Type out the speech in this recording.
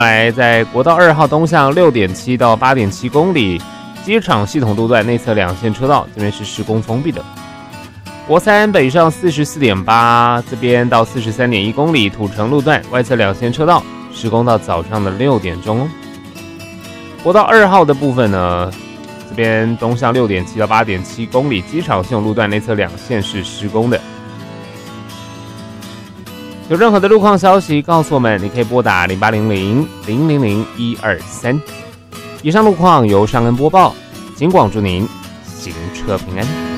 来，在国道2号东向6.7到8.7公里，机场系统路段内侧2线车道，这边是施工封闭的。国3北上44.8，这边到43.1公里，土城路段外侧2线车道施工到早上的6点钟。国道2号的部分呢，这边东向6.7到8.7公里，机场系统路段内侧2线是施工的。有任何的路况消息告诉我们，你可以拨打0800-000-123。以上路况由尚恩播报，警广祝您行车平安。